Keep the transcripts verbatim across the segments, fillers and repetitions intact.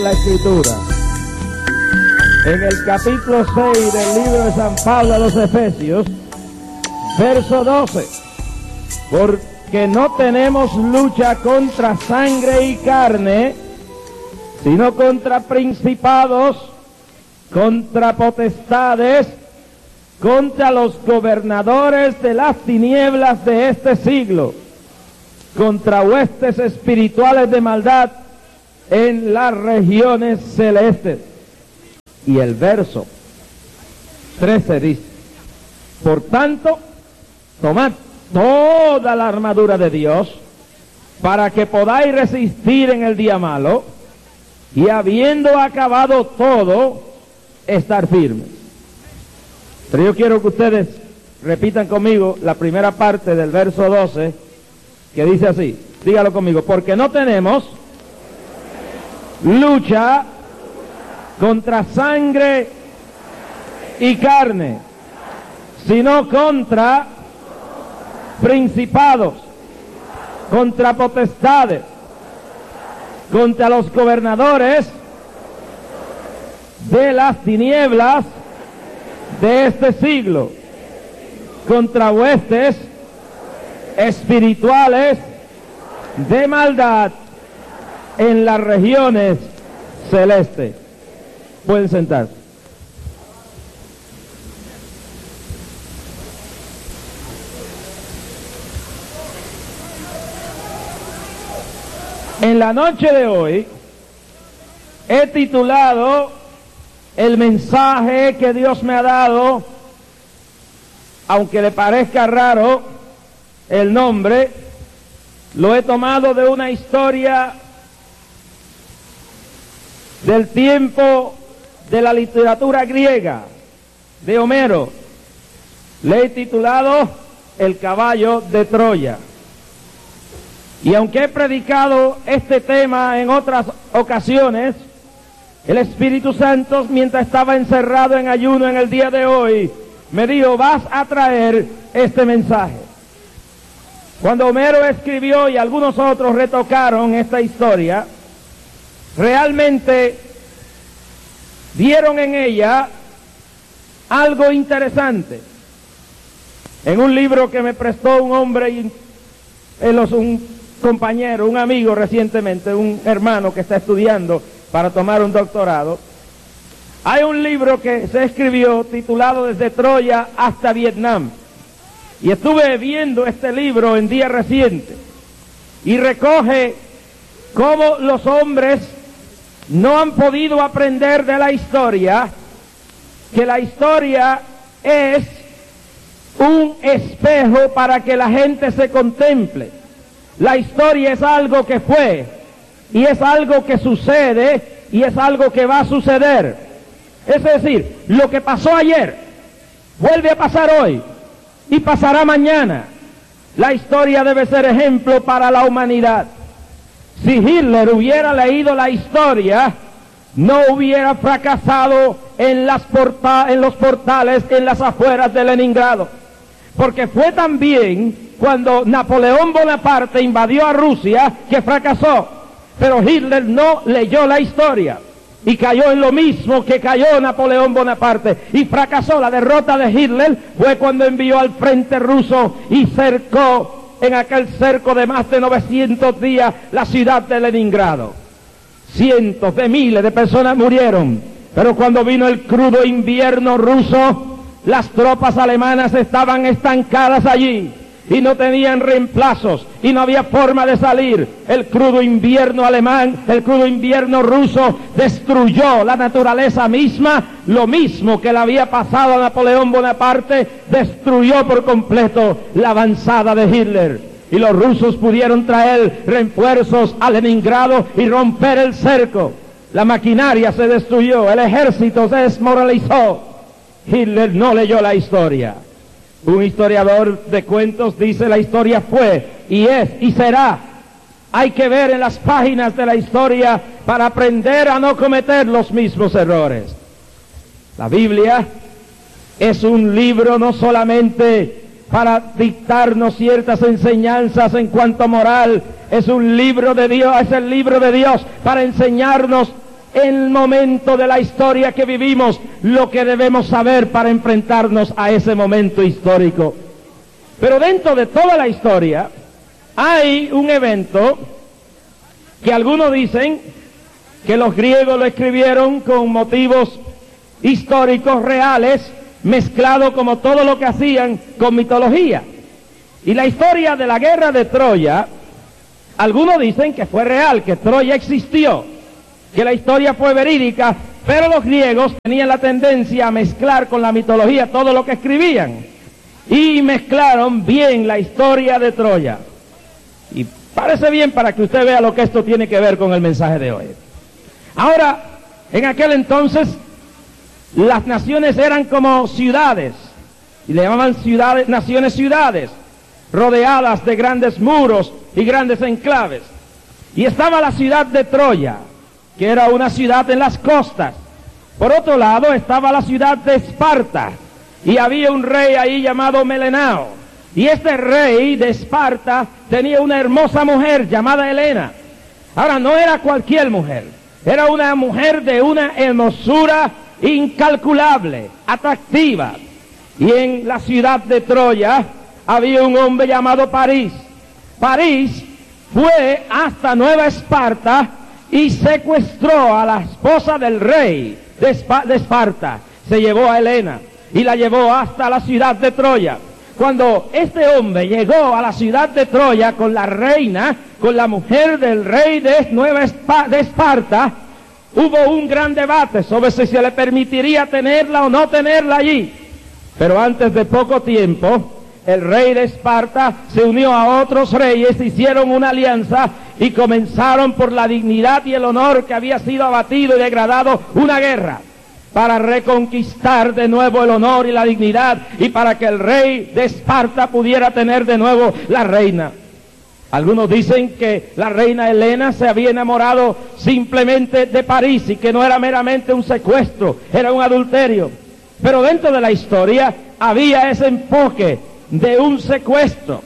La Escritura, en el capítulo seis del libro de San Pablo a los Efesios, verso doce, porque no tenemos lucha contra sangre y carne, sino contra principados, contra potestades, contra los gobernadores de las tinieblas de este siglo, contra huestes espirituales de maldad en las regiones celestes. Y el verso trece dice: por tanto, tomad toda la armadura de Dios, para que podáis resistir en el día malo, y habiendo acabado todo, estar firmes. Pero yo quiero que ustedes repitan conmigo la primera parte del verso doce, que dice así, dígalo conmigo: porque no tenemos lucha contra sangre y carne, sino contra principados, contra potestades, contra los gobernadores de las tinieblas de este siglo, contra huestes espirituales de maldad en las regiones celestes. Pueden sentarse. En la noche de hoy he titulado el mensaje que Dios me ha dado, aunque le parezca raro el nombre, lo he tomado de una historia del tiempo de la literatura griega, de Homero. Le he titulado El caballo de Troya. Y aunque he predicado este tema en otras ocasiones, el Espíritu Santo, mientras estaba encerrado en ayuno en el día de hoy, me dijo: vas a traer este mensaje. Cuando Homero escribió y algunos otros retocaron esta historia, realmente vieron en ella algo interesante. En un libro que me prestó un hombre, y él es un compañero, un amigo recientemente, un hermano que está estudiando para tomar un doctorado, hay un libro que se escribió titulado Desde Troya hasta Vietnam. Y estuve viendo este libro en días recientes y recoge cómo los hombres no han podido aprender de la historia, que la historia es un espejo para que la gente se contemple. La historia es algo que fue, y es algo que sucede, y es algo que va a suceder. Es decir, lo que pasó ayer vuelve a pasar hoy y pasará mañana. La historia debe ser ejemplo para la humanidad. Si Hitler hubiera leído la historia, no hubiera fracasado en, las porta en los portales en las afueras de Leningrado. Porque fue también cuando Napoleón Bonaparte invadió a Rusia que fracasó. Pero Hitler no leyó la historia y cayó en lo mismo que cayó Napoleón Bonaparte y fracasó. La derrota de Hitler fue cuando envió al frente ruso y cercó, en aquel cerco de más de novecientos días, la ciudad de Leningrado. Cientos de miles de personas murieron, pero cuando vino el crudo invierno ruso, las tropas alemanas estaban estancadas allí y no tenían reemplazos y no había forma de salir. El crudo invierno alemán, el crudo invierno ruso destruyó la naturaleza misma. Lo mismo que le había pasado a Napoleón Bonaparte, destruyó por completo la avanzada de Hitler. Y los rusos pudieron traer refuerzos a Leningrado y romper el cerco. La maquinaria se destruyó, el ejército se desmoralizó. Hitler no leyó la historia. Un historiador de cuentos dice: la historia fue, y es, y será. Hay que ver en las páginas de la historia para aprender a no cometer los mismos errores. La Biblia es un libro no solamente para dictarnos ciertas enseñanzas en cuanto a moral, es un libro de Dios, es el libro de Dios para enseñarnos el momento de la historia que vivimos, lo que debemos saber para enfrentarnos a ese momento histórico. Pero dentro de toda la historia hay un evento que algunos dicen que los griegos lo escribieron con motivos históricos reales, mezclado como todo lo que hacían con mitología. Y la historia de la guerra de Troya, algunos dicen que fue real, que Troya existió, que la historia fue verídica, pero los griegos tenían la tendencia a mezclar con la mitología todo lo que escribían, y mezclaron bien la historia de Troya. Y parece bien para que usted vea lo que esto tiene que ver con el mensaje de hoy. Ahora, en aquel entonces, las naciones eran como ciudades, y le llamaban ciudades, naciones ciudades, rodeadas de grandes muros y grandes enclaves. Y estaba la ciudad de Troya, que era una ciudad en las costas. Por otro lado estaba la ciudad de Esparta, y había un rey ahí llamado Melenao. Y este rey de Esparta tenía una hermosa mujer llamada Helena. Ahora, no era cualquier mujer, era una mujer de una hermosura incalculable, atractiva. Y en la ciudad de Troya había un hombre llamado París. París fue hasta Nueva Esparta y secuestró a la esposa del rey de, Espa- de Esparta. Se llevó a Helena y la llevó hasta la ciudad de Troya. Cuando este hombre llegó a la ciudad de Troya con la reina, con la mujer del rey de Nueva Espa- de Esparta, hubo un gran debate sobre si se le permitiría tenerla o no tenerla allí. Pero antes de poco tiempo, el rey de Esparta se unió a otros reyes, hicieron una alianza y comenzaron, por la dignidad y el honor que había sido abatido y degradado, una guerra para reconquistar de nuevo el honor y la dignidad, y para que el rey de Esparta pudiera tener de nuevo la reina. Algunos dicen que la reina Helena se había enamorado simplemente de París y que no era meramente un secuestro, era un adulterio. Pero dentro de la historia había ese enfoque de un secuestro.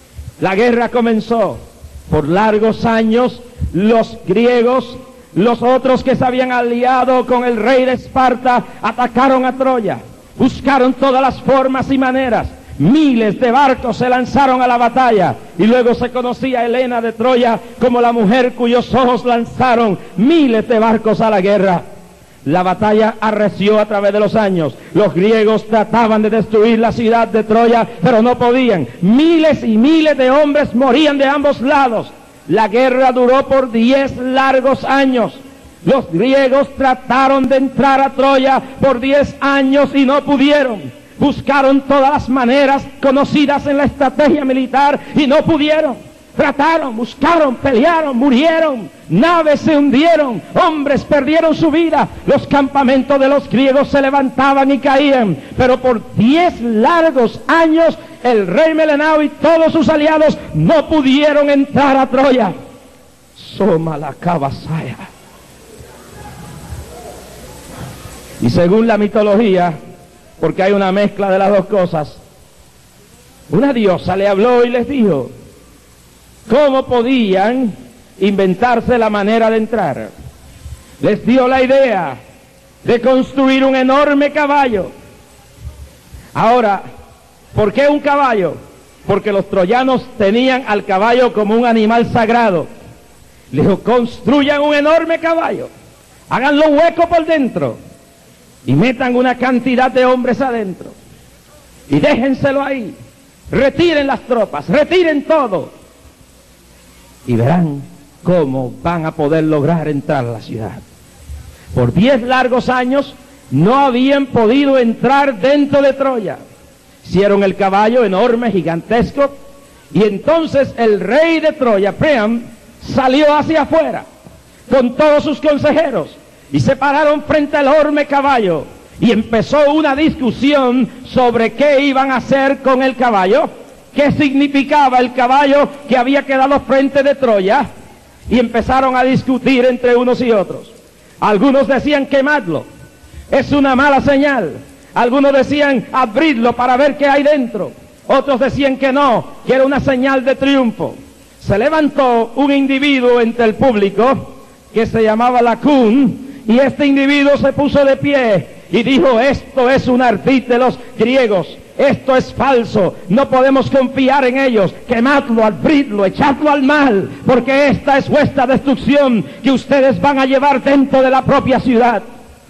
La guerra comenzó. Por largos años los griegos, los otros que se habían aliado con el rey de Esparta, atacaron a Troya. Buscaron todas las formas y maneras. Miles de barcos se lanzaron a la batalla, y luego se conocía a Helena de Troya como la mujer cuyos ojos lanzaron miles de barcos a la guerra. La batalla arreció a través de los años. Los griegos trataban de destruir la ciudad de Troya, pero no podían. Miles y miles de hombres morían de ambos lados. La guerra duró por diez largos años. Los griegos trataron de entrar a Troya por diez años y no pudieron. Buscaron todas las maneras conocidas en la estrategia militar y no pudieron. Trataron, buscaron, pelearon, murieron, naves se hundieron, hombres perdieron su vida, los campamentos de los griegos se levantaban y caían, pero por diez largos años el rey Melenao y todos sus aliados no pudieron entrar a Troya. Soma la cabasaya. Y según la mitología, porque hay una mezcla de las dos cosas, una diosa le habló y les dijo cómo podían inventarse la manera de entrar. Les dio la idea de construir un enorme caballo. Ahora, ¿por qué un caballo? Porque los troyanos tenían al caballo como un animal sagrado. Le dijo, construyan un enorme caballo, háganlo hueco por dentro y metan una cantidad de hombres adentro y déjenselo ahí. Retiren las tropas, retiren todo, y verán cómo van a poder lograr entrar a la ciudad. Por diez largos años no habían podido entrar dentro de Troya. Hicieron el caballo enorme, gigantesco, y entonces el rey de Troya, Priam, salió hacia afuera con todos sus consejeros y se pararon frente al enorme caballo y empezó una discusión sobre qué iban a hacer con el caballo. ¿Qué significaba el caballo que había quedado frente de Troya? Y empezaron a discutir entre unos y otros. Algunos decían quemadlo, es una mala señal. Algunos decían abridlo para ver qué hay dentro. Otros decían que no, que era una señal de triunfo. Se levantó un individuo entre el público que se llamaba Lacún Y este individuo se puso de pie y dijo, esto es un ardid de los griegos, esto es falso, no podemos confiar en ellos, quemadlo, abridlo, echadlo al mal, porque esta es vuestra destrucción que ustedes van a llevar dentro de la propia ciudad.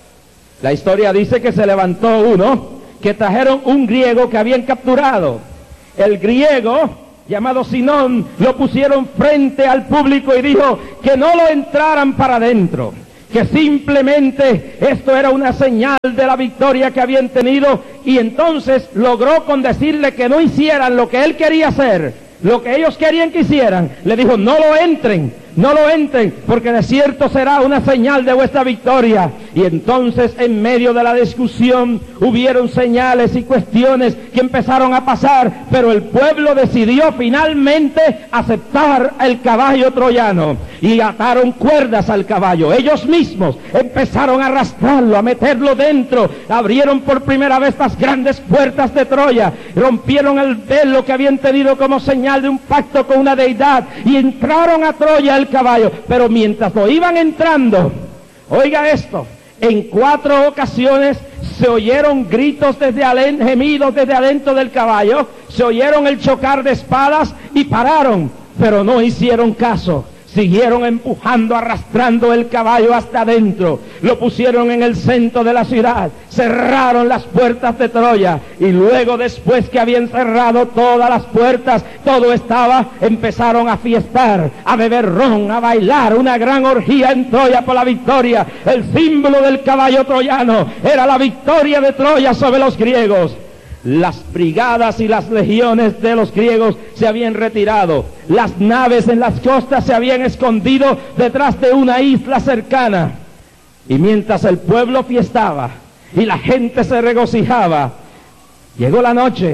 La historia dice que se levantó uno, que trajeron un griego que habían capturado. El griego, llamado Sinón, lo pusieron frente al público y dijo que no lo entraran para adentro, que simplemente esto era una señal de la victoria que habían tenido, y entonces logró con decirle que no hicieran lo que él quería hacer, lo que ellos querían que hicieran. Le dijo, no lo entren, no lo entren, porque de cierto será una señal de vuestra victoria. Y entonces, en medio de la discusión, hubieron señales y cuestiones que empezaron a pasar, pero el pueblo decidió finalmente aceptar el caballo troyano, y ataron cuerdas al caballo. Ellos mismos empezaron a arrastrarlo, a meterlo dentro, abrieron por primera vez las grandes puertas de Troya, rompieron el velo que habían tenido como señal de un pacto con una deidad, y entraron a Troya el caballo. Pero mientras lo iban entrando, oiga esto, en cuatro ocasiones se oyeron gritos desde adentro, gemidos desde adentro del caballo, se oyeron el chocar de espadas y pararon, pero no hicieron caso. Siguieron empujando, arrastrando el caballo hasta adentro, lo pusieron en el centro de la ciudad, cerraron las puertas de Troya, y luego, después que habían cerrado todas las puertas, todo estaba, empezaron a fiestar, a beber ron, a bailar, una gran orgía en Troya por la victoria. El símbolo del caballo troyano era la victoria de Troya sobre los griegos. Las brigadas y las legiones de los griegos se habían retirado. Las naves en las costas se habían escondido detrás de una isla cercana. Y mientras el pueblo fiestaba y la gente se regocijaba, llegó la noche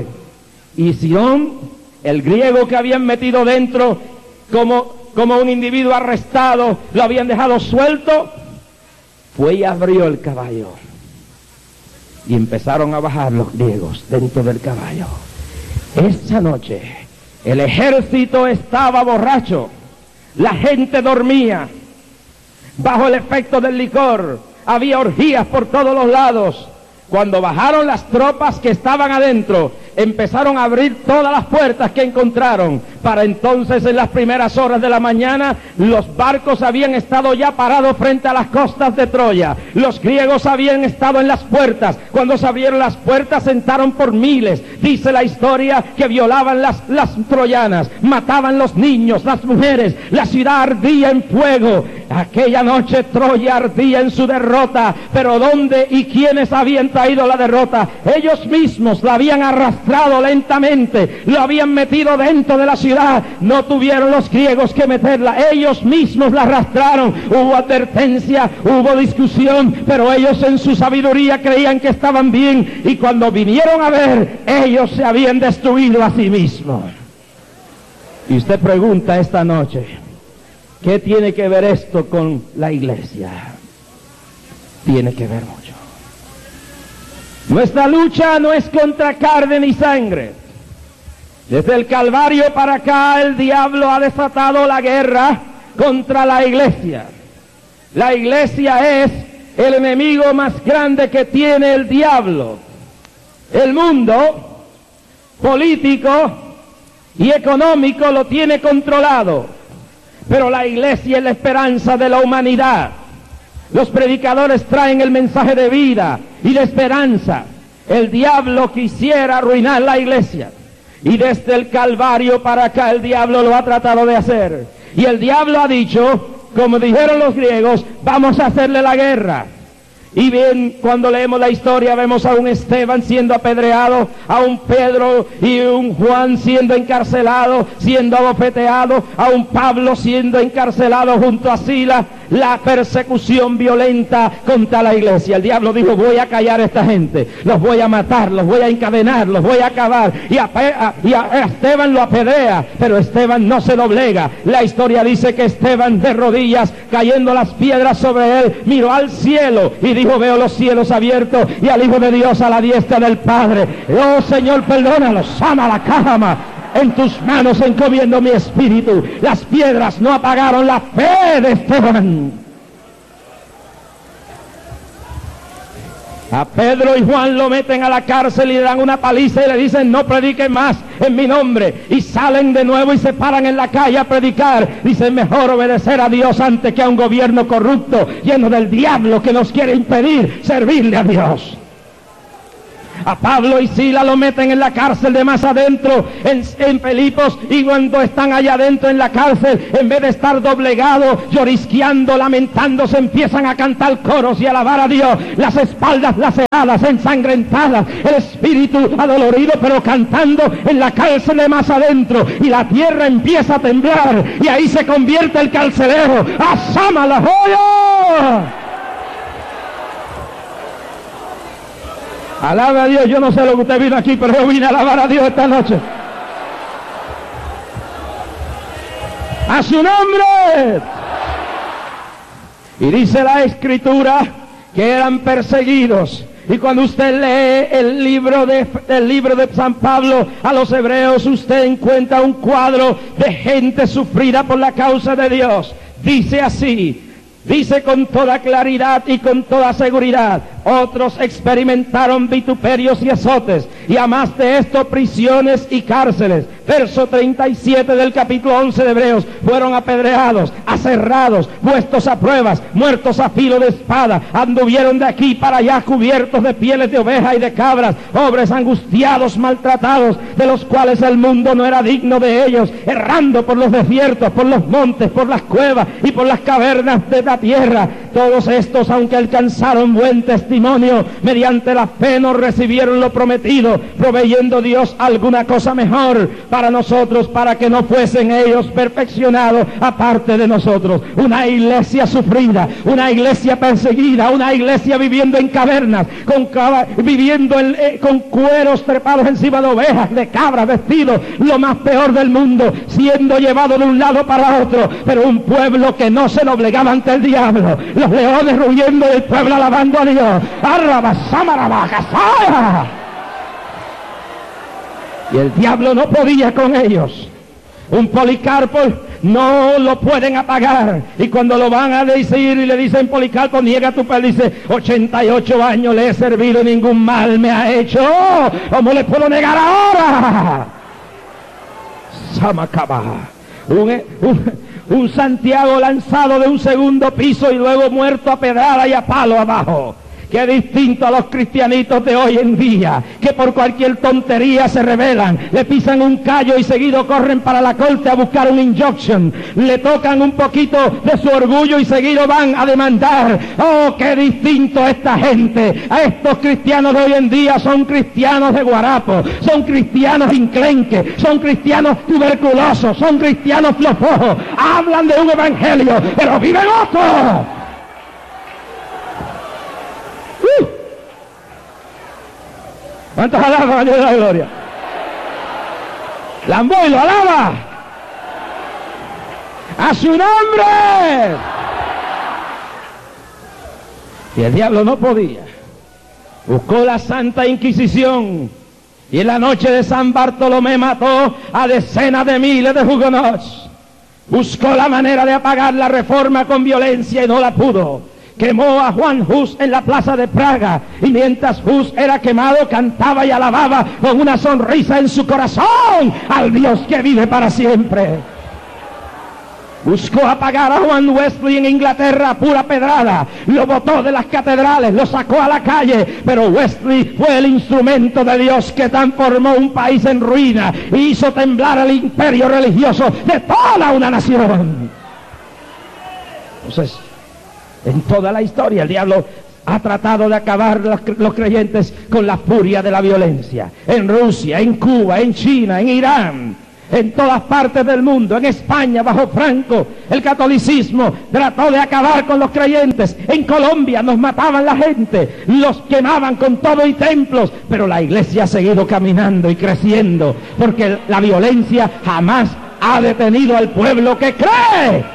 y Sinón, el griego que habían metido dentro como, como un individuo arrestado, lo habían dejado suelto, fue y abrió el caballo. Y empezaron a bajar los griegos dentro del caballo. Esa noche el ejército estaba borracho, la gente dormía, bajo el efecto del licor, había orgías por todos los lados. Cuando bajaron las tropas que estaban adentro, empezaron a abrir todas las puertas que encontraron. Para entonces, en las primeras horas de la mañana, los barcos habían estado ya parados frente a las costas de Troya. Los griegos habían estado en las puertas. Cuando se abrieron las puertas, entraron por miles. Dice la historia que violaban las, las troyanas, mataban los niños, las mujeres. La ciudad ardía en fuego. Aquella noche Troya ardía en su derrota. Pero ¿dónde y quiénes habían traído la derrota? Ellos mismos la habían arrastrado lentamente, lo habían metido dentro de la ciudad. No tuvieron los griegos que meterla, ellos mismos la arrastraron. Hubo advertencia, hubo discusión, pero ellos en su sabiduría creían que estaban bien, y cuando vinieron a ver, ellos se habían destruido a sí mismos. Y usted pregunta esta noche, ¿qué tiene que ver esto con la iglesia? Tiene que ver mucho. Nuestra lucha no es contra carne ni sangre. Desde el Calvario para acá, el diablo ha desatado la guerra contra la iglesia. La iglesia es el enemigo más grande que tiene el diablo. El mundo político y económico lo tiene controlado, pero la iglesia es la esperanza de la humanidad. Los predicadores traen el mensaje de vida y de esperanza. El diablo quisiera arruinar la iglesia, y desde el Calvario para acá el diablo lo ha tratado de hacer. Y el diablo ha dicho, como dijeron los griegos, vamos a hacerle la guerra. Y bien, cuando leemos la historia, vemos a un Esteban siendo apedreado, a un Pedro y un Juan siendo encarcelado, siendo abofeteado, a un Pablo siendo encarcelado junto a Silas. La persecución violenta contra la iglesia. El diablo dijo, voy a callar a esta gente, los voy a matar, los voy a encadenar, los voy a acabar. Y a, a, y a Esteban lo apedrea, pero Esteban no se doblega. La historia dice que Esteban, de rodillas, cayendo las piedras sobre él, miró al cielo y dijo, veo los cielos abiertos y al Hijo de Dios a la diestra del Padre. Oh Señor, perdónalos, ama la cama. En tus manos encomiendo mi espíritu. Las piedras no apagaron la fe de Esteban. A Pedro y Juan lo meten a la cárcel y le dan una paliza y le dicen: no prediquen más en mi nombre. Y salen de nuevo y se paran en la calle a predicar. Dicen: mejor obedecer a Dios antes que a un gobierno corrupto, lleno del diablo, que nos quiere impedir servirle a Dios. A Pablo y Sila lo meten en la cárcel de más adentro, en, en Filipos, y cuando están allá adentro en la cárcel, en vez de estar doblegados, llorisqueando, lamentándose, empiezan a cantar coros y alabar a Dios, las espaldas laceradas, ensangrentadas, el espíritu adolorido, pero cantando en la cárcel de más adentro, y la tierra empieza a temblar, y ahí se convierte el carcelero. ¡Asama la joya! Alabe a Dios. Yo no sé lo que usted vino aquí, pero yo vine a alabar a Dios esta noche. ¡A su nombre! Y dice la Escritura que eran perseguidos. Y cuando usted lee el libro de, el libro de San Pablo a los hebreos, usted encuentra un cuadro de gente sufrida por la causa de Dios. Dice así. Dice con toda claridad y con toda seguridad: otros experimentaron vituperios y azotes, y a más de esto prisiones y cárceles. Verso treinta y siete del capítulo once de Hebreos: fueron apedreados, aserrados, puestos a pruebas, muertos a filo de espada, anduvieron de aquí para allá cubiertos de pieles de oveja y de cabras, pobres, angustiados, maltratados, de los cuales el mundo no era digno de ellos, errando por los desiertos, por los montes, por las cuevas y por las cavernas de la tierra. Todos estos, aunque alcanzaron buen testimonio, mediante la fe no recibieron lo prometido, proveyendo Dios alguna cosa mejor para nosotros, para que no fuesen ellos perfeccionados aparte de nosotros. Una iglesia sufrida, una iglesia perseguida, una iglesia viviendo en cavernas, con viviendo en, eh, con cueros trepados encima de ovejas, de cabras, vestidos lo más peor del mundo, siendo llevado de un lado para otro, pero un pueblo que no se doblegaba ante el diablo, los leones rugiendo del pueblo alabando a Dios. Y el diablo no podía con ellos. Un Policarpo no lo pueden apagar, y cuando lo van a decir y le dicen: Policarpo, niega tu fe, dice: ochenta y ocho años le he servido y ningún mal me ha hecho. ¿Cómo le puedo negar ahora? Samacaba. Un, un, un Santiago lanzado de un segundo piso y luego muerto a pedrada y a palo abajo. Qué distinto a los cristianitos de hoy en día, que por cualquier tontería se rebelan, le pisan un callo y seguido corren para la corte a buscar un injunction, le tocan un poquito de su orgullo y seguido van a demandar. Oh, qué distinto a esta gente. A estos cristianos de hoy en día son cristianos de guarapo, son cristianos enclenques, son cristianos tuberculosos, son cristianos flofojos, hablan de un evangelio, pero viven otro. ¿Cuántos alaban a Dios de la gloria? Lamboy lo alaba. ¡A su nombre! Y el diablo no podía. Buscó la Santa Inquisición, y en la noche de San Bartolomé mató a decenas de miles de hugonots. Buscó la manera de apagar la Reforma con violencia y no la pudo. Quemó a Juan Hus en la plaza de Praga, y mientras Hus era quemado cantaba y alababa con una sonrisa en su corazón al Dios que vive para siempre. Buscó apagar a Juan Wesley en Inglaterra a pura pedrada, lo botó de las catedrales, lo sacó a la calle, pero Wesley fue el instrumento de Dios que transformó un país en ruina y hizo temblar el imperio religioso de toda una nación. Entonces, en toda la historia el diablo ha tratado de acabar los, los creyentes con la furia de la violencia. En Rusia, en Cuba, en China, en Irán, en todas partes del mundo, en España bajo Franco, el catolicismo trató de acabar con los creyentes. En Colombia nos mataban la gente, los quemaban con todo y templos, pero la iglesia ha seguido caminando y creciendo, porque la violencia jamás ha detenido al pueblo que cree.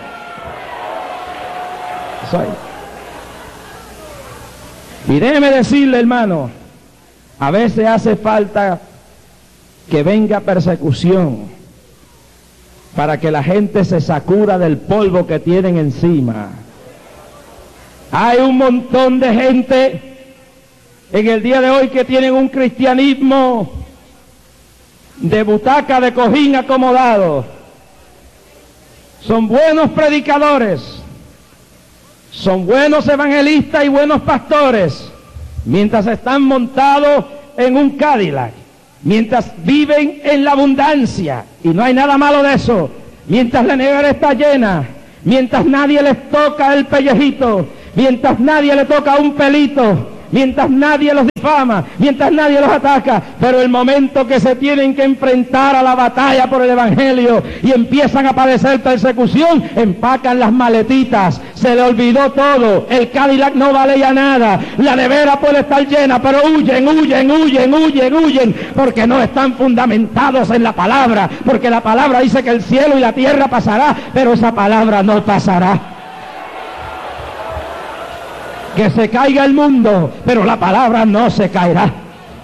Y déjeme decirle, hermano, a veces hace falta que venga persecución para que la gente se sacuda del polvo que tienen encima. Hay un montón de gente en el día de hoy que tienen un cristianismo de butaca, de cojín acomodado. Son buenos predicadores, son buenos evangelistas y buenos pastores, mientras están montados en un Cadillac, mientras viven en la abundancia, y no hay nada malo de eso, mientras la nevera está llena, mientras nadie les toca el pellejito, mientras nadie le toca un pelito, mientras nadie los difama, mientras nadie los ataca. Pero el momento que se tienen que enfrentar a la batalla por el evangelio y empiezan a padecer persecución, empacan las maletitas, se le olvidó todo, el Cadillac no vale ya nada, la nevera puede estar llena, pero huyen, huyen, huyen, huyen, huyen, porque no están fundamentados en la palabra, porque la palabra dice que el cielo y la tierra pasará, pero esa palabra no pasará. Que se caiga el mundo, pero la palabra no se caerá.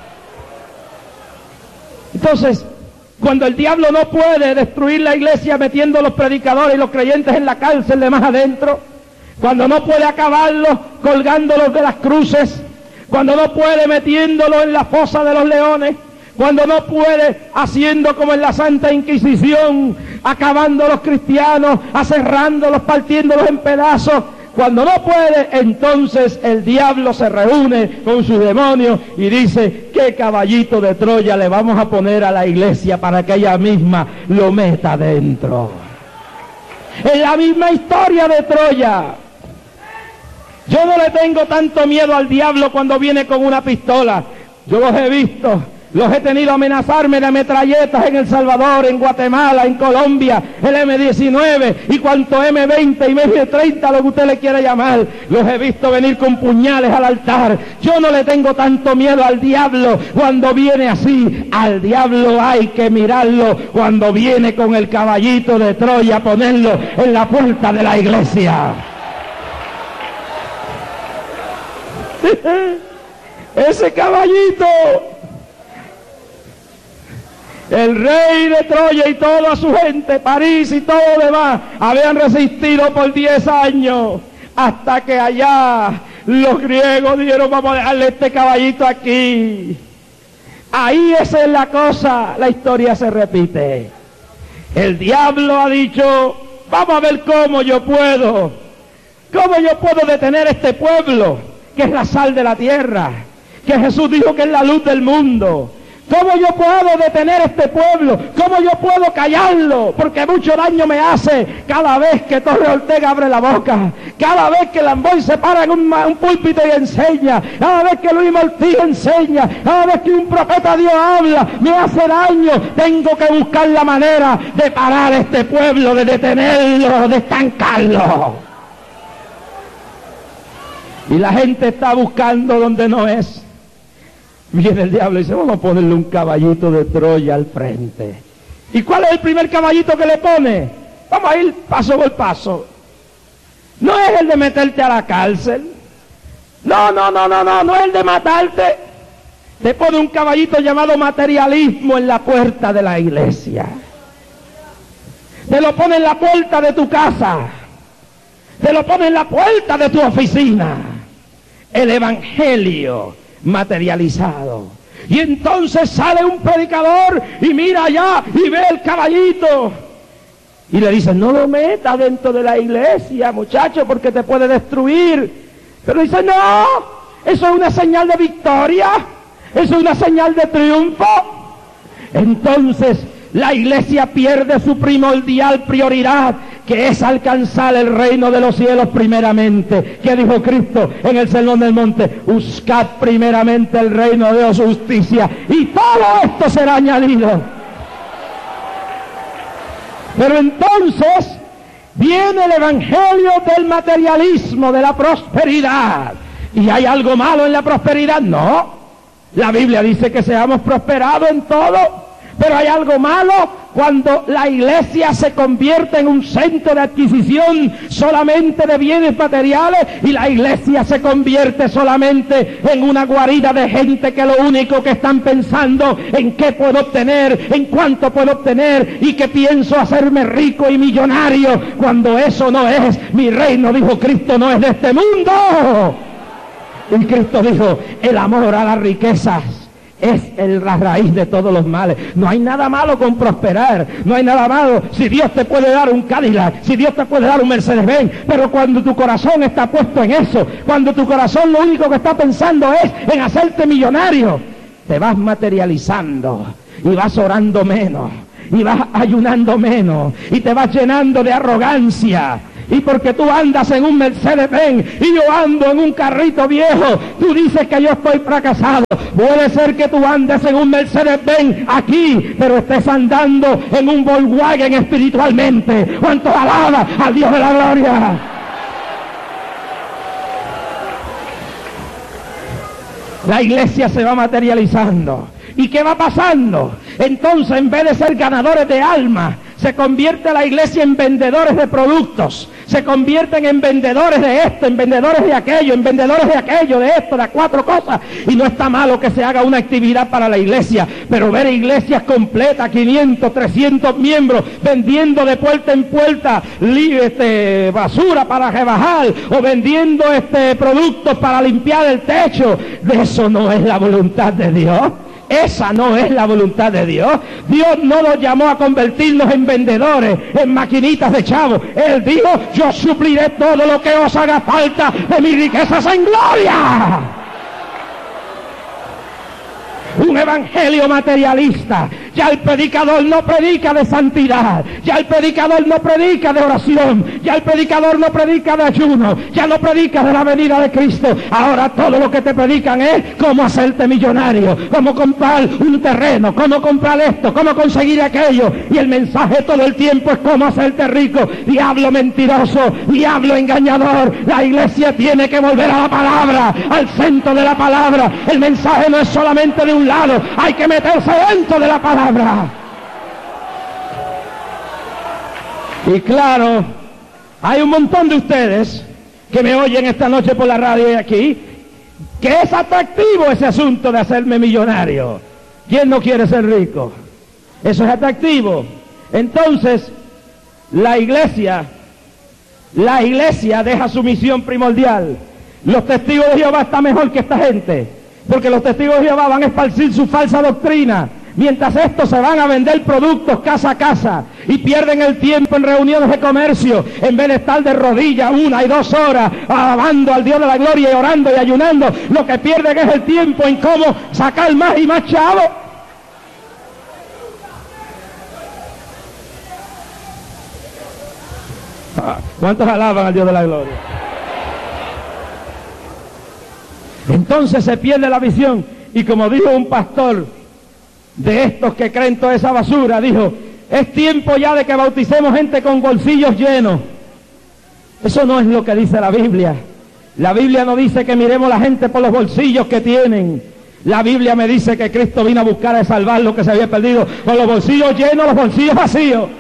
Entonces, cuando el diablo no puede destruir la iglesia metiendo a los predicadores y los creyentes en la cárcel de más adentro, cuando no puede acabarlos colgándolos de las cruces, cuando no puede metiéndolos en la fosa de los leones, cuando no puede haciendo como en la Santa Inquisición, acabando a los cristianos, aserrándolos, partiéndolos en pedazos, cuando no puede, entonces el diablo se reúne con sus demonios y dice: ¿qué caballito de Troya le vamos a poner a la iglesia para que ella misma lo meta dentro? Es la misma historia de Troya. Yo no le tengo tanto miedo al diablo cuando viene con una pistola. Yo los he visto. Los he tenido amenazarme de metralletas en El Salvador, en Guatemala, en Colombia, el eme diecinueve y cuanto eme veinte y eme treinta, lo que usted le quiera llamar. Los he visto venir con puñales al altar. Yo no le tengo tanto miedo al diablo cuando viene así. Al diablo hay que mirarlo cuando viene con el caballito de Troya, ponerlo en la puerta de la iglesia. Ese caballito, el rey de Troya y toda su gente, París y todo lo demás, habían resistido por diez años, hasta que allá los griegos dijeron: vamos a dejarle este caballito aquí. Ahí esa es la cosa, la historia se repite. El diablo ha dicho: vamos a ver cómo yo puedo, cómo yo puedo detener este pueblo, que es la sal de la tierra, que Jesús dijo que es la luz del mundo. ¿Cómo yo puedo detener este pueblo? ¿Cómo yo puedo callarlo? Porque mucho daño me hace cada vez que Torres Ortega abre la boca, cada vez que Lamboy se para en un, un púlpito y enseña, cada vez que Luis Mortillo enseña, cada vez que un profeta de Dios habla, me hace daño. Tengo que buscar la manera de parar este pueblo, de detenerlo, de estancarlo. Y la gente está buscando donde no es. Viene el diablo y dice: vamos a ponerle un caballito de Troya al frente. ¿Y cuál es el primer caballito que le pone? Vamos a ir paso por paso. No es el de meterte a la cárcel. No, no, no, no, no, no es el de matarte. Te pone un caballito llamado materialismo en la puerta de la iglesia. Te lo pone en la puerta de tu casa. Te lo pone en la puerta de tu oficina. El evangelio materializado. Y entonces sale un predicador y mira allá y ve el caballito y le dice: no lo metas dentro de la iglesia, muchacho, porque te puede destruir. Pero dice: no, eso es una señal de victoria, eso es una señal de triunfo. Entonces la iglesia pierde su primordial prioridad, que es alcanzar el reino de los cielos primeramente. ¿Qué dijo Cristo en el Sermón del Monte? Buscad primeramente el reino de Dios, justicia, y todo esto será añadido. Pero entonces viene el evangelio del materialismo, de la prosperidad. ¿Y hay algo malo en la prosperidad? No. La Biblia dice que seamos prosperados en todo. Pero hay algo malo cuando la iglesia se convierte en un centro de adquisición solamente de bienes materiales, y la iglesia se convierte solamente en una guarida de gente que lo único que están pensando en qué puedo obtener, en cuánto puedo obtener, y que pienso hacerme rico y millonario, cuando eso no es. Mi reino, dijo Cristo, no es de este mundo. Y Cristo dijo, el amor a las riquezas es el, la raíz de todos los males. No hay nada malo con prosperar, no hay nada malo si Dios te puede dar un Cadillac, si Dios te puede dar un Mercedes-Benz, pero cuando tu corazón está puesto en eso, cuando tu corazón lo único que está pensando es en hacerte millonario, te vas materializando y vas orando menos, y vas ayunando menos, y te vas llenando de arrogancia. Y porque tú andas en un Mercedes-Benz y yo ando en un carrito viejo, tú dices que yo estoy fracasado. Puede ser que tú andes en un Mercedes-Benz aquí, pero estés andando en un Volkswagen espiritualmente. ¿Cuántos alaban al Dios de la gloria? La iglesia se va materializando. ¿Y qué va pasando? Entonces, en vez de ser ganadores de almas, se convierte la iglesia en vendedores de productos, se convierten en vendedores de esto, en vendedores de aquello, en vendedores de aquello, de esto, de cuatro cosas. Y no está malo que se haga una actividad para la iglesia, pero ver iglesias completas, quinientos, trescientos miembros, vendiendo de puerta en puerta este, basura para rebajar, o vendiendo este, productos para limpiar el techo, de eso no es la voluntad de Dios. Esa no es la voluntad de Dios. Dios no nos llamó a convertirnos en vendedores, en maquinitas de chavos. Él dijo, yo supliré todo lo que os haga falta de mis riquezas en gloria. Un evangelio materialista. Ya el predicador no predica de santidad, ya el predicador no predica de oración, ya el predicador no predica de ayuno, ya no predica de la venida de Cristo. Ahora todo lo que te predican es cómo hacerte millonario, cómo comprar un terreno, cómo comprar esto, cómo conseguir aquello, y el mensaje todo el tiempo es cómo hacerte rico. Diablo mentiroso, diablo engañador. La iglesia tiene que volver a la palabra, al centro de la palabra. El mensaje no es solamente de un lado, hay que meterse dentro de la palabra. Y claro, hay un montón de ustedes que me oyen esta noche por la radio y aquí, que es atractivo ese asunto de hacerme millonario. ¿Quién no quiere ser rico? Eso es atractivo. Entonces, la iglesia, la iglesia deja su misión primordial. Los testigos de Jehová están mejor que esta gente, porque los testigos de Jehová van a esparcir su falsa doctrina, mientras estos se van a vender productos casa a casa y pierden el tiempo en reuniones de comercio, en vez de estar de rodillas una y dos horas alabando al Dios de la gloria y orando y ayunando. Lo que pierden es el tiempo en cómo sacar más y más chavos. ¿Cuántos alaban al Dios de la gloria? Entonces se pierde la visión, y como dijo un pastor de estos que creen toda esa basura, dijo, es tiempo ya de que bauticemos gente con bolsillos llenos. Eso no es lo que dice la Biblia. La Biblia no dice que miremos a la gente por los bolsillos que tienen. La Biblia me dice que Cristo vino a buscar a salvar lo que se había perdido, con los bolsillos llenos, los bolsillos vacíos.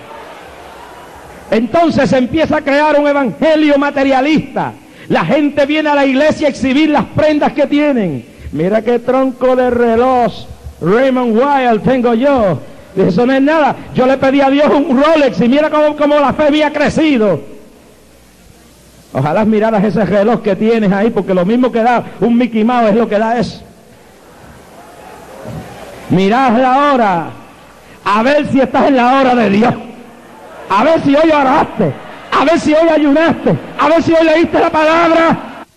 Entonces se empieza a crear un evangelio materialista. La gente viene a la iglesia a exhibir las prendas que tienen. Mira qué tronco de reloj Raymond Wild tengo yo. Eso no es nada. Yo le pedí a Dios un Rolex y mira cómo, cómo la fe había crecido. Ojalá miraras ese reloj que tienes ahí, porque lo mismo que da un Mickey Mouse es lo que da eso. Mirad la hora, a ver si estás en la hora de Dios, a ver si hoy oraste, a ver si hoy ayunaste, a ver si hoy leíste la palabra.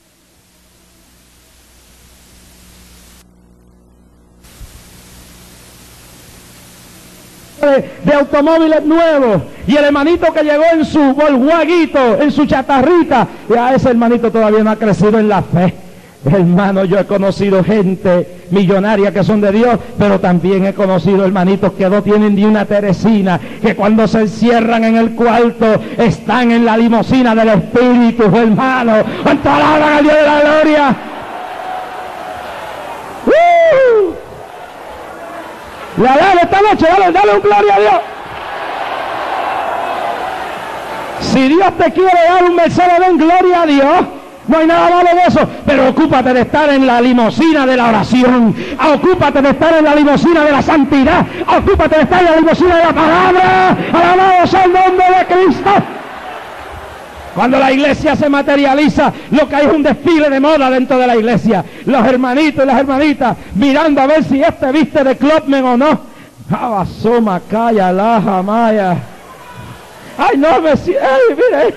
De, de automóviles nuevos, y el hermanito que llegó en su Volkswaguito, en su chatarrita, y a ese hermanito todavía no ha crecido en la fe. Hermano, yo he conocido gente millonaria que son de Dios, pero también he conocido hermanitos que no tienen ni una teresina, que cuando se encierran en el cuarto están en la limusina del Espíritu, hermano. ¿Cuánto alaban al Dios de la gloria? ¡Uh! La dale esta noche, dale, dale un gloria a Dios. Si Dios te quiere dar un Mercedes, den gloria a Dios. No hay nada malo de eso, pero ocúpate de estar en la limusina de la oración, ocúpate de estar en la limusina de la santidad, ocúpate de estar en la limusina de la palabra. Alabado sea el nombre de Cristo. Cuando la iglesia se materializa, lo que hay es un desfile de moda dentro de la iglesia. Los hermanitos y las hermanitas mirando a ver si este viste de Clubman o no. Abasoma, calla, laja, maya. Ay, no, me si... Ay, mire.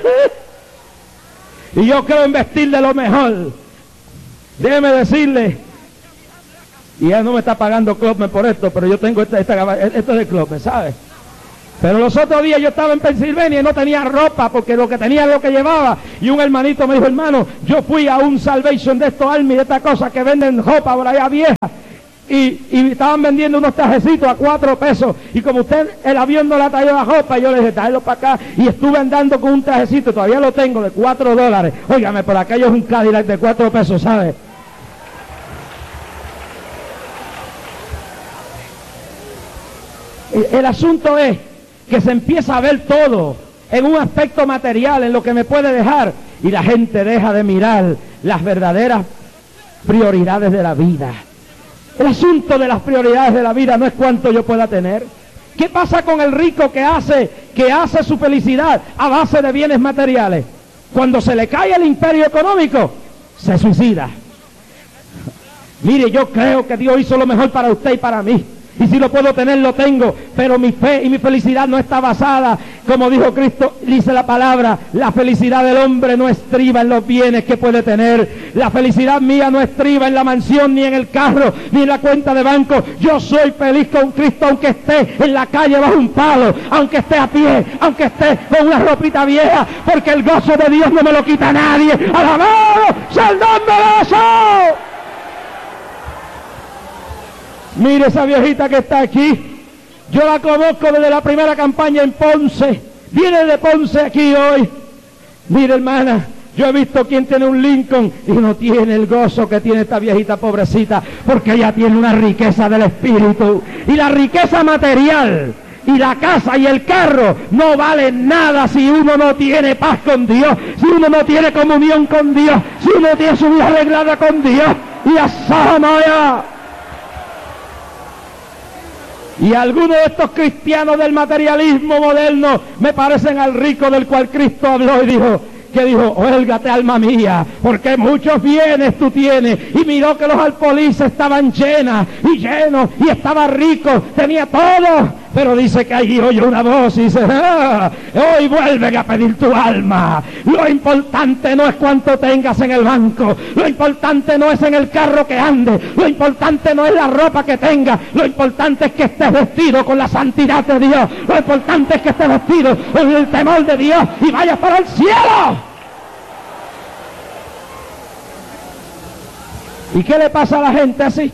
Y yo creo en vestir de lo mejor. Déjeme decirle, y él no me está pagando Clubman por esto, pero yo tengo esta, esta, esto de Clubman, ¿sabe? Pero los otros días yo estaba en Pensilvania y no tenía ropa, porque lo que tenía era lo que llevaba. Y un hermanito me dijo, hermano, yo fui a un Salvation de estos Army, de estas cosas que venden ropa por allá vieja. Y, y estaban vendiendo unos trajecitos a cuatro pesos. Y como usted, el avión no le ha traído la ropa, yo le dije, tráelo para acá. Y estuve andando con un trajecito, todavía lo tengo, de cuatro dólares. Óigame, por aquello es un Cadillac de cuatro pesos, ¿sabe? El, el asunto es que se empieza a ver todo en un aspecto material, en lo que me puede dejar, y la gente deja de mirar las verdaderas prioridades de la vida. El asunto de las prioridades de la vida no es cuánto yo pueda tener. ¿Qué pasa con el rico que hace, que hace su felicidad a base de bienes materiales? Cuando se le cae el imperio económico, se suicida. Mire, yo creo que Dios hizo lo mejor para usted y para mí. Y si lo puedo tener, lo tengo, pero mi fe y mi felicidad no está basada, como dijo Cristo, dice la palabra, la felicidad del hombre no estriba en los bienes que puede tener. La felicidad mía no estriba en la mansión, ni en el carro, ni en la cuenta de banco. Yo soy feliz con Cristo, aunque esté en la calle bajo un palo, aunque esté a pie, aunque esté con una ropita vieja, porque el gozo de Dios no me lo quita nadie. ¡Alabado sea el nombre de Jesús! Mire esa viejita que está aquí. Yo la conozco desde la primera campaña en Ponce. Viene de Ponce aquí hoy. Mire, hermana, yo he visto quien tiene un Lincoln y no tiene el gozo que tiene esta viejita pobrecita, porque ella tiene una riqueza del espíritu. Y la riqueza material y la casa y el carro no valen nada si uno no tiene paz con Dios, si uno no tiene comunión con Dios, si uno tiene su vida arreglada con Dios. Y a Y algunos de estos cristianos del materialismo moderno me parecen al rico del cual Cristo habló y dijo, que dijo, huélgate alma mía, porque muchos bienes tú tienes. Y miró que los alfolíes estaban llenas y llenos, y estaba rico, tenía todo. Pero dice que allí oye una voz y dice, ah, hoy vuelven a pedir tu alma. Lo importante no es cuánto tengas en el banco, lo importante no es en el carro que andes, lo importante no es la ropa que tengas, lo importante es que estés vestido con la santidad de Dios, lo importante es que estés vestido con el temor de Dios y vayas para el cielo. ¿Y qué le pasa a la gente así?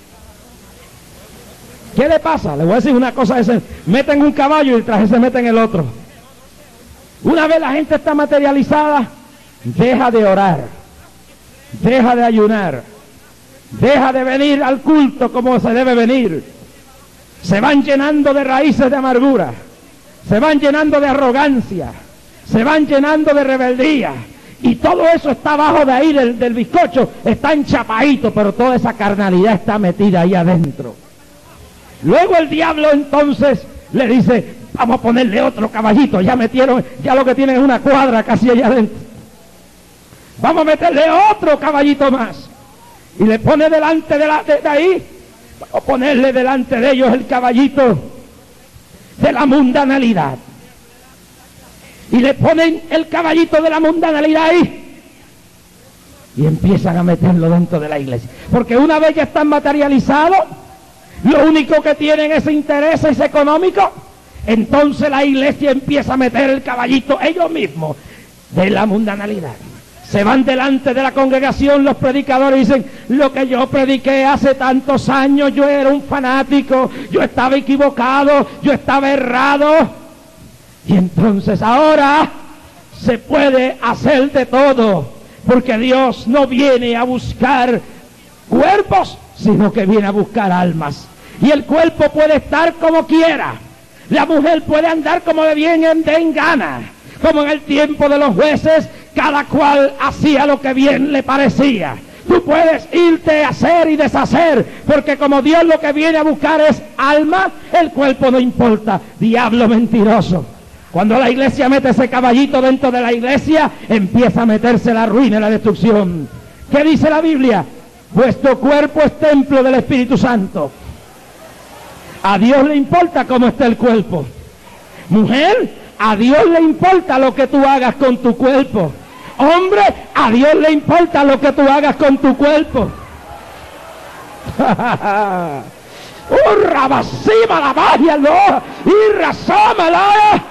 ¿Qué le pasa? Le voy a decir una cosa, ese, meten un caballo y el traje se mete en el otro. Una vez la gente está materializada, deja de orar, deja de ayunar, deja de venir al culto como se debe venir. Se van llenando de raíces de amargura, se van llenando de arrogancia, se van llenando de rebeldía. Y todo eso está abajo de ahí del, del bizcocho, está enchapadito, pero toda esa carnalidad está metida ahí adentro. Luego el diablo entonces le dice, vamos a ponerle otro caballito, ya metieron, ya lo que tienen es una cuadra casi allá adentro. Vamos a meterle otro caballito más. Y le pone delante de, la, de, de ahí, vamos a ponerle delante de ellos el caballito de la mundanalidad. Y le ponen el caballito de la mundanalidad ahí. Y empiezan a meterlo dentro de la iglesia. Porque una vez ya están materializados, lo único que tienen es intereses económicos, entonces la iglesia empieza a meter el caballito ellos mismos de la mundanalidad. Se van delante de la congregación los predicadores y dicen, lo que yo prediqué hace tantos años, yo era un fanático, yo estaba equivocado, yo estaba errado. Y entonces ahora se puede hacer de todo, porque Dios no viene a buscar cuerpos, sino que viene a buscar almas. Y el cuerpo puede estar como quiera, la mujer puede andar como le bien den gana, como en el tiempo de los jueces, cada cual hacía lo que bien le parecía. Tú puedes irte a hacer y deshacer, porque como Dios lo que viene a buscar es alma, el cuerpo no importa. Diablo mentiroso. Cuando la iglesia mete ese caballito dentro de la iglesia, empieza a meterse la ruina y la destrucción. ¿Qué dice la Biblia? Vuestro cuerpo es templo del Espíritu Santo. A Dios le importa cómo está el cuerpo. Mujer, a Dios le importa lo que tú hagas con tu cuerpo. Hombre, a Dios le importa lo que tú hagas con tu cuerpo. ¡Urra, basima la magia, no! ¡Y razámala!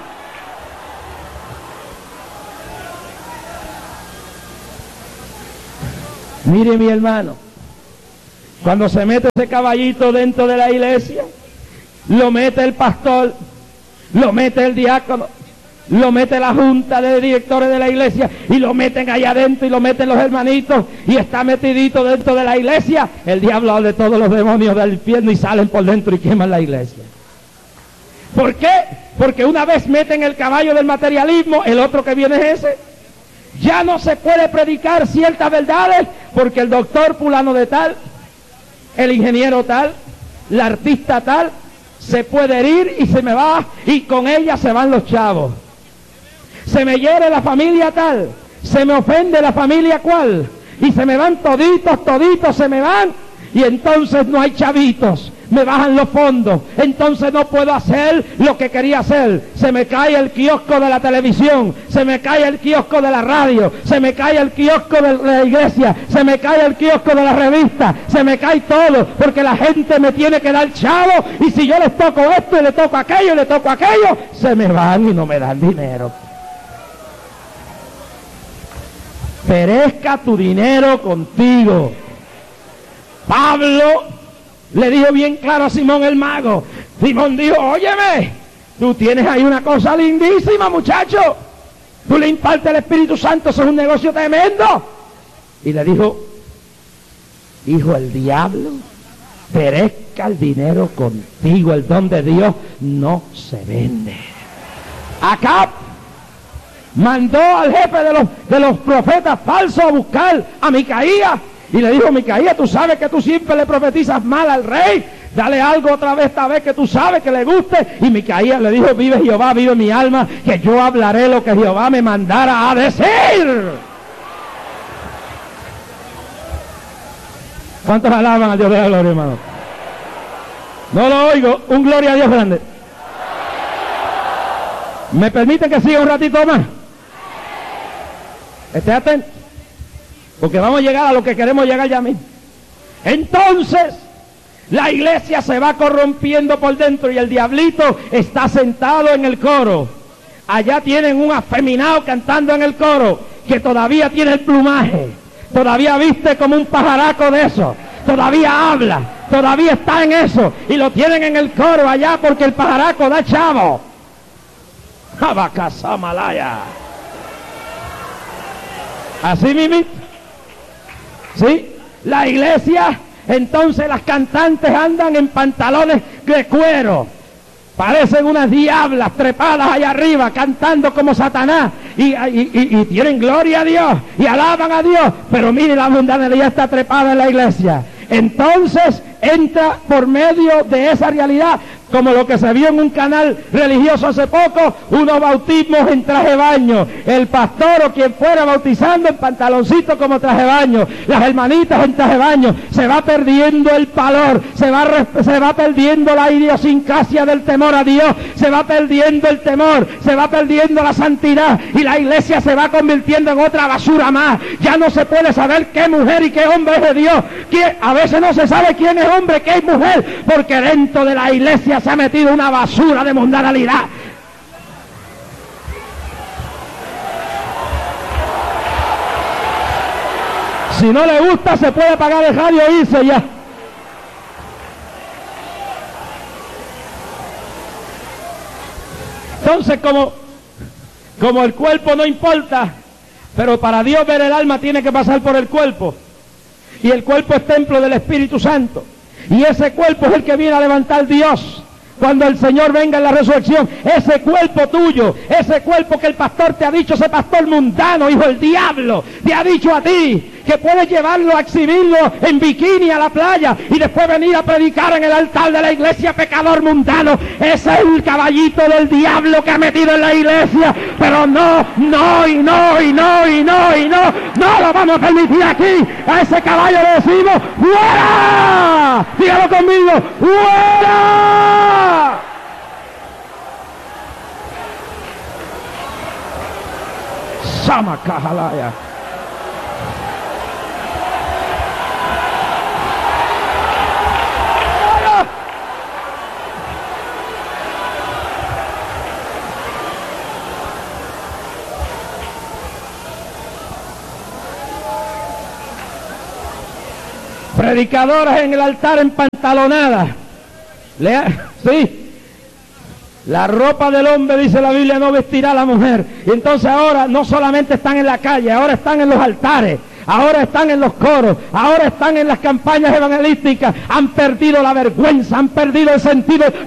Mire, mi hermano, cuando se mete ese caballito dentro de la iglesia, lo mete el pastor, lo mete el diácono, lo mete la junta de directores de la iglesia y lo meten allá adentro y lo meten los hermanitos y está metidito dentro de la iglesia. El diablo habla de todos los demonios del infierno y salen por dentro y queman la iglesia. ¿Por qué? Porque una vez meten el caballo del materialismo, el otro que viene es ese. Ya no se puede predicar ciertas verdades porque el doctor fulano de tal, el ingeniero tal, la artista tal, se puede herir y se me va, y con ella se van los chavos. Se me hiere la familia tal, se me ofende la familia cual, y se me van toditos, toditos se me van, y entonces no hay chavitos, me bajan los fondos, entonces no puedo hacer lo que quería hacer, se me cae el kiosco de la televisión, se me cae el kiosco de la radio, se me cae el kiosco de la iglesia, se me cae el kiosco de la revista, se me cae todo, porque la gente me tiene que dar chavo, y si yo les toco esto y le toco aquello y le toco aquello, se me van y no me dan dinero. Perezca tu dinero contigo. Pablo le dijo bien claro a Simón el mago. Simón dijo, óyeme, tú tienes ahí una cosa lindísima, muchacho. Tú le impartes el Espíritu Santo, eso es un negocio tremendo. Y le dijo, hijo, el diablo, perezca el dinero contigo, el don de Dios no se vende. Acá mandó al jefe de los, de los profetas falsos a buscar a Micaías. Y le dijo, Micaías, tú sabes que tú siempre le profetizas mal al rey. Dale algo otra vez, esta vez que tú sabes que le guste. Y Micaías le dijo, vive Jehová, vive mi alma, que yo hablaré lo que Jehová me mandara a decir. ¿Cuántos alaban al Dios de la gloria, hermano? No lo oigo. Un gloria a Dios grande. ¿Me permiten que siga un ratito más? Esté atento, porque vamos a llegar a lo que queremos llegar ya mismo. Entonces, la iglesia se va corrompiendo por dentro y el diablito está sentado en el coro. Allá tienen un afeminado cantando en el coro, que todavía tiene el plumaje, todavía viste como un pajaraco de eso, todavía habla, todavía está en eso, y lo tienen en el coro allá porque el pajaraco da chavo. Abacasamalaya. Así mismo, ¿sí? La iglesia, entonces las cantantes andan en pantalones de cuero, parecen unas diablas trepadas allá arriba, cantando como Satanás, y, y, y, y tienen gloria a Dios, y alaban a Dios, pero mire, la mundanalidad está trepada en la iglesia. Entonces entra por medio de esa realidad, como lo que se vio en un canal religioso hace poco, unos bautismos en traje de baño, el pastor o quien fuera bautizando en pantaloncito como traje de baño, las hermanitas en traje de baño. Se va perdiendo el valor, se va, se va perdiendo la idiosincrasia del temor a Dios, se va perdiendo el temor, se va perdiendo la santidad, y la iglesia se va convirtiendo en otra basura más. Ya no se puede saber qué mujer y qué hombre es de Dios, que a veces no se sabe quién es hombre, qué es mujer, porque dentro de la iglesia se ha metido una basura de mundanalidad. Si no le gusta, se puede apagar el radio e irse ya. Entonces, como, como el cuerpo no importa, pero para Dios ver el alma tiene que pasar por el cuerpo. Y el cuerpo es templo del Espíritu Santo. Y ese cuerpo es el que viene a levantar Dios. Cuando el Señor venga en la resurrección, ese cuerpo tuyo, ese cuerpo que el pastor te ha dicho, ese pastor mundano, hijo del diablo, te ha dicho a ti que puede llevarlo a exhibirlo en bikini a la playa y después venir a predicar en el altar de la iglesia pecador mundano. Ese es el caballito del diablo que ha metido en la iglesia, pero no, no y no y no y no y no, no lo vamos a permitir aquí. A ese caballo le decimos ¡fuera! Dígalo conmigo, ¡fuera! Sama Cajalaya. Predicadoras en el altar en pantalonadas. Lea, sí. La ropa del hombre, dice la Biblia, no vestirá a la mujer. Y entonces ahora no solamente están en la calle, ahora están en los altares, ahora están en los coros, ahora están en las campañas evangelísticas. Han perdido la vergüenza, han perdido el sentido